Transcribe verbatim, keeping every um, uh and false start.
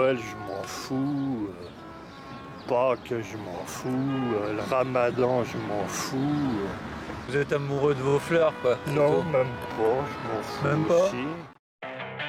Noël, je m'en fous. Euh, Pâques, je m'en fous. Euh, le Ramadan, je m'en fous. Euh, Vous êtes amoureux de vos fleurs, quoi. non, même pas, je m'en fous Même pas aussi.